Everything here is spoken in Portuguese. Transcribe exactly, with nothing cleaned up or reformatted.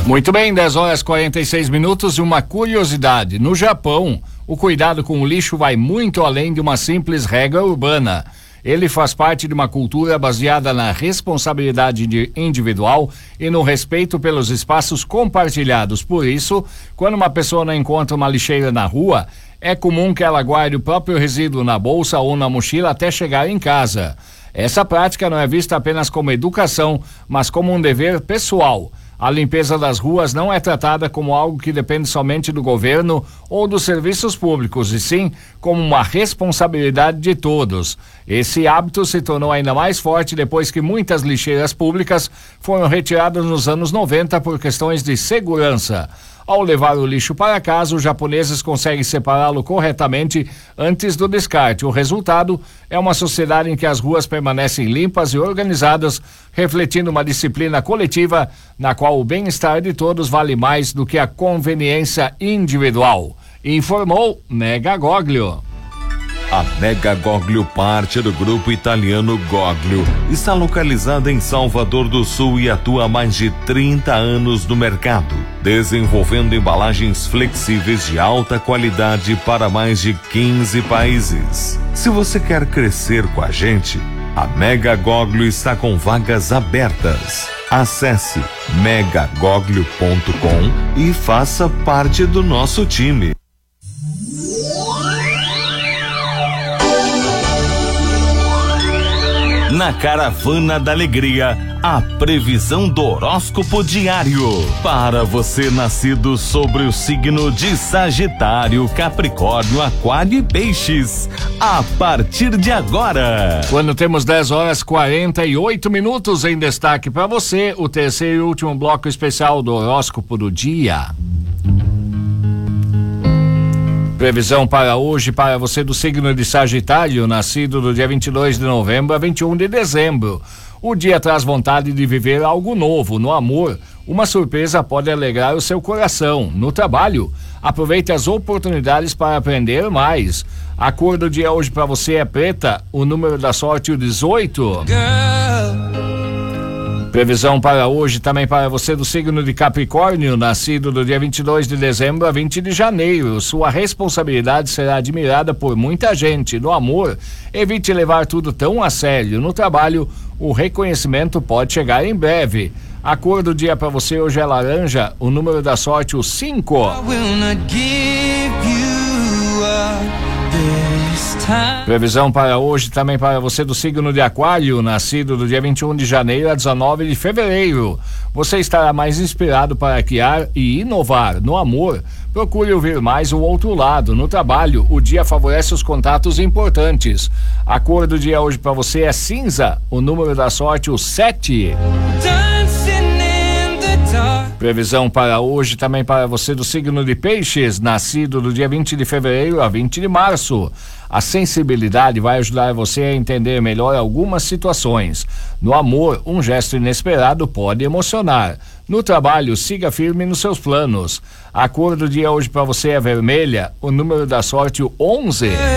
Muito bem, dez horas e quarenta e seis minutos e uma curiosidade. No Japão, o cuidado com o lixo vai muito além de uma simples regra urbana. Ele faz parte de uma cultura baseada na responsabilidade individual e no respeito pelos espaços compartilhados. Por isso, quando uma pessoa não encontra uma lixeira na rua, é comum que ela guarde o próprio resíduo na bolsa ou na mochila até chegar em casa. Essa prática não é vista apenas como educação, mas como um dever pessoal. A limpeza das ruas não é tratada como algo que depende somente do governo ou dos serviços públicos, e sim como uma responsabilidade de todos. Esse hábito se tornou ainda mais forte depois que muitas lixeiras públicas foram retiradas nos anos noventa por questões de segurança. Ao levar o lixo para casa, os japoneses conseguem separá-lo corretamente antes do descarte. O resultado é uma sociedade em que as ruas permanecem limpas e organizadas, refletindo uma disciplina coletiva na qual o bem-estar de todos vale mais do que a conveniência individual. Informou Mega Goglio. A Mega Goglio, parte do grupo italiano Goglio, está localizada em Salvador do Sul e atua há mais de trinta anos no mercado, desenvolvendo embalagens flexíveis de alta qualidade para mais de quinze países. Se você quer crescer com a gente, a Mega Goglio está com vagas abertas. Acesse mega goglio ponto com e faça parte do nosso time. Na Caravana da Alegria, a previsão do horóscopo diário. Para você nascido sobre o signo de Sagitário, Capricórnio, Aquário e Peixes. A partir de agora. Quando temos dez horas e quarenta e oito minutos em destaque para você, o terceiro e último bloco especial do horóscopo do dia. Previsão para hoje para você do signo de Sagitário, nascido do dia vinte e dois de novembro a vinte e um de dezembro. O dia traz vontade de viver algo novo. No amor, uma surpresa pode alegrar o seu coração. No trabalho, aproveite as oportunidades para aprender mais. A cor do dia hoje para você é preta, o número da sorte o dezoito. Girl. Previsão para hoje também para você do signo de Capricórnio, nascido do dia vinte e dois de dezembro a vinte de janeiro. Sua responsabilidade será admirada por muita gente. No amor, evite levar tudo tão a sério. No trabalho, o reconhecimento pode chegar em breve. A cor do dia para você hoje é laranja, o número da sorte o cinco. Previsão para hoje também para você do signo de Aquário, nascido do dia vinte e um de janeiro a dezenove de fevereiro. Você estará mais inspirado para criar e inovar. No amor, procure ouvir mais o outro lado. No trabalho, o dia favorece os contatos importantes. A cor do dia hoje para você é cinza, o número da sorte o sete. Previsão para hoje também para você do signo de Peixes, nascido do dia vinte de fevereiro a vinte de março. A sensibilidade vai ajudar você a entender melhor algumas situações. No amor, um gesto inesperado pode emocionar. No trabalho, siga firme nos seus planos. A cor do dia hoje para você é vermelha, o número da sorte o onze.